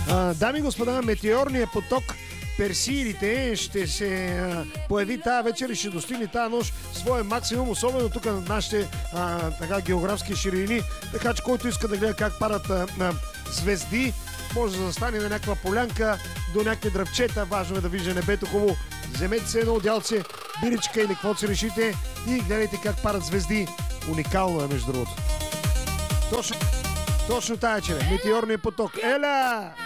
Дами и господа, метеорният поток Персиите ще се появи тази вечер и ще достигне тази нощ своя максимум, особено тук на нашите географски ширини. Така че който иска да гледа как падат звезди, може да застане на някаква полянка до някакви дръвчета. Важно е да вижда небето хубаво. Вземете се едно отделце, биричка или каквото си решите и гледайте как падат звезди. Уникално е, между другото. Точно тая, че метеорният поток. Ела!